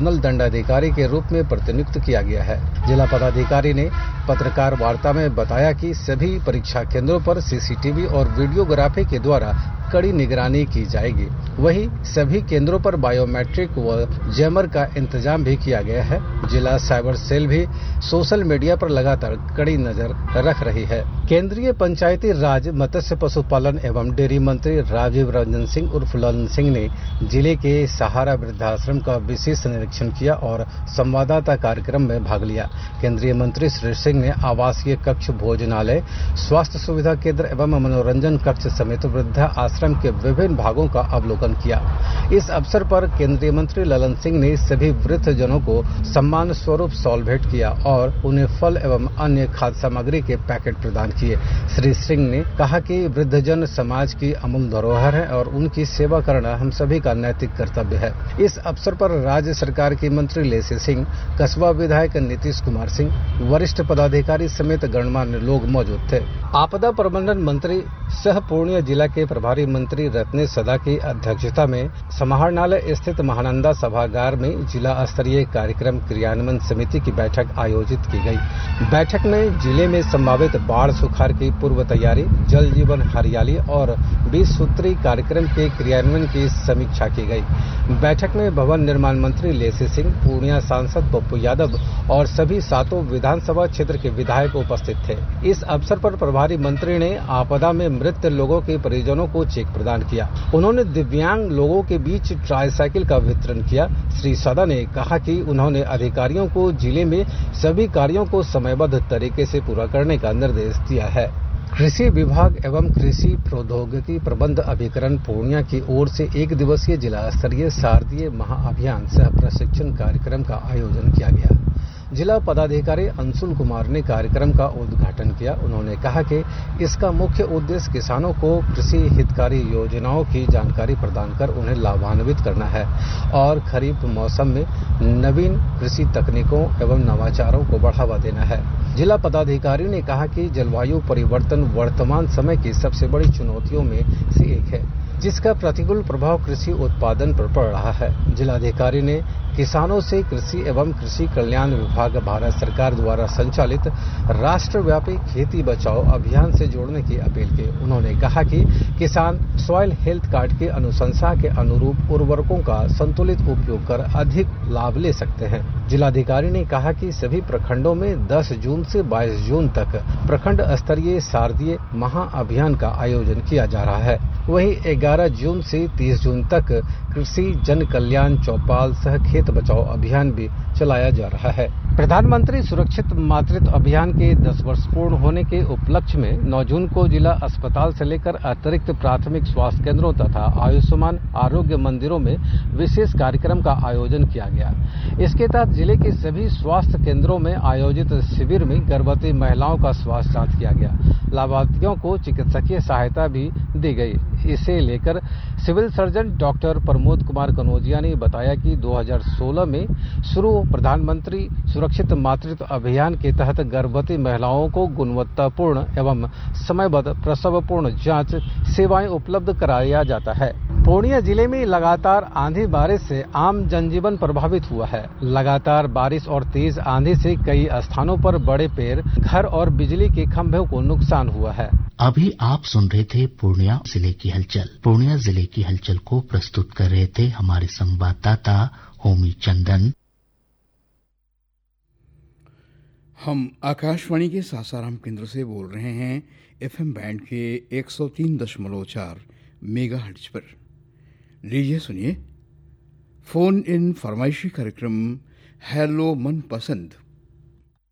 Zonal दंडाधिकारी के रूप में प्रतिनियुक्त किया गया है। जिला पदाधिकारी ने पत्रकार वार्ता में बताया कि सभी परीक्षा केंद्रों पर सीसीटीवी और वीडियोग्राफी के द्वारा कड़ी निगरानी की जाएगी। वहीं सभी केंद्रों पर बायोमेट्रिक व जैमर का इंतजाम भी किया गया है। जिला साइबर सेल भी सोशल मीडिया पर लगातार कड़ी नजर रख रही है। केंद्रीय पंचायती राज, मत्स्य पशुपालन एवं डेयरी मंत्री राजीव रंजन सिंह उर्फ ललन सिंह ने जिले के सहारा वृद्धाश्रम का विशेष निरीक्षण किया और संवाददाता कार्यक्रम में भाग लिया। केंद्रीय मंत्री श्री सिंह ने आवासीय कक्ष, भोजनालय, स्वास्थ्य सुविधा केंद्र एवं मनोरंजन कक्ष समेत वृद्धा आश्रम के विभिन्न भागों का अवलोकन किया। इस अवसर पर केंद्रीय मंत्री ललन सिंह ने सभी वृद्धजनों को सम्मान स्वरूप शॉल भेंट किया और उन्हें फल एवं अन्य खाद्य सामग्री के पैकेट प्रदान किए। श्री सिंह ने कहा कि वृद्धजन समाज की अमूल्य धरोहर है और उनकी सेवा करना हम सभी का नैतिक कर्तव्य है। इस अवसर पर राज्य सरकार की मंत्री लेसी सिंह, कस्बा विधायक नीतीश कुमार सिंह, वरिष्ठ पदाधिकारी समेत गणमान्य लोग मौजूद थे। आपदा प्रबंधन मंत्री सह पूर्णिया जिला के प्रभारी मंत्री रत्नेश सदा की अध्यक्षता में समाहरणालय स्थित महानंदा सभागार में जिला स्तरीय कार्यक्रम क्रियान्वयन समिति की बैठक आयोजित की गई। बैठक में जिले में संभावित बाढ़ सुखाड़ की पूर्व तैयारी, जल जीवन हरियाली और 20 सूत्री कार्यक्रम के क्रियान्वयन की समीक्षा की गई। बैठक में भवन निर्माण मंत्री लेसी सिंह, पूर्णिया सांसद पप्पू यादव और सभी 7 विधानसभा क्षेत्र के विधायक उपस्थित थे। इस अवसर पर प्रभारी मंत्री ने आपदा में मृत लोगों के परिजनों को चेक प्रदान किया। उन्होंने दिव्यांग लोगों के बीच ट्राईसाइकिल का वितरण किया। श्री सदा ने कहा कि उन्होंने अधिकारियों को जिले में सभी कार्यों को समयबद्ध तरीके से पूरा करने का निर्देश दिया है। कृषि विभाग एवं कृषि प्रौद्योगिकी प्रबंध अभिकरण पूर्णिया की ओर से 1 दिवसीय जिला स्तरीय शारदीय महाअभियान सह प्रशिक्षण कार्यक्रम का आयोजन किया गया। जिला पदाधिकारी अंशुल कुमार ने कार्यक्रम का उद्घाटन किया। उन्होंने कहा कि इसका मुख्य उद्देश्य किसानों को कृषि हितकारी योजनाओं की जानकारी प्रदान कर उन्हें लाभान्वित करना है और खरीफ मौसम में नवीन कृषि तकनीकों एवं नवाचारों को बढ़ावा देना है। जिला पदाधिकारी ने कहा कि जलवायु परिवर्तन वर्तमान समय की सबसे बड़ी चुनौतियों में से एक है, जिसका प्रतिकूल प्रभाव कृषि उत्पादन पर पड़ रहा है। जिलाधिकारी ने किसानों से कृषि एवं कृषि कल्याण विभाग भारत सरकार द्वारा संचालित राष्ट्रव्यापी खेती बचाओ अभियान से जोड़ने की अपील की। उन्होंने कहा कि किसान सॉइल हेल्थ कार्ड की अनुशंसा के अनुरूप उर्वरकों का संतुलित उपयोग कर अधिक लाभ ले सकते हैं। जिलाधिकारी ने कहा कि सभी प्रखंडों में 10 जून से 22 जून तक प्रखंड स्तरीय शारदीय महाअभियान का आयोजन किया जा रहा है। वहीं 11 जून से 30 जून तक कृषि जन कल्याण चौपाल सह खेत बचाओ अभियान भी चलाया जा रहा है। प्रधानमंत्री सुरक्षित मातृत्व अभियान के 10 वर्ष पूर्ण होने के उपलक्ष्य में 9 जून को जिला अस्पताल से लेकर अतिरिक्त प्राथमिक स्वास्थ्य केंद्रों तथा आयुष्मान आरोग्य मंदिरों में विशेष कार्यक्रम का आयोजन किया गया। इसके तहत जिले के सभी स्वास्थ्य केंद्रों में आयोजित शिविर में गर्भवती महिलाओं का स्वास्थ्य जांच किया गया। लाभार्थियों को चिकित्सकीय सहायता भी दी गई। इसे लेकर civil surgeon doctor Pramod Kumar Kanaujia ने बताया कि 2016 में शुरू प्रधानमंत्री सुरक्षित मातृत्व अभियान के तहत गर्भवती महिलाओं को गुणवत्तापूर्ण एवं समयबद्ध प्रसवपूर्ण जांच सेवाएं उपलब्ध कराया जाता है। पूर्णिया जिले में लगातार आंधी बारिश से आम जनजीवन प्रभावित हुआ है। लगातार बारिश और तेज आंधी से कई स्थानों पर बड़े पेड़, घर और बिजली के खंभों को नुकसान हुआ है। अभी आप सुन रहे थे पूर्णिया जिले की हलचल। पूर्णिया जिले की हलचल को प्रस्तुत कर रहे थे हमारे संवाददाता होमी चंदन। हम आकाशवाणी के सासाराम केंद्र से बोल रहे हैं एफएम बैंड के 103.4 मेगाहर्ट्ज पर। लीजिए सुनिए फोन इन फरमाइशी कार्यक्रम हेलो मनपसंद।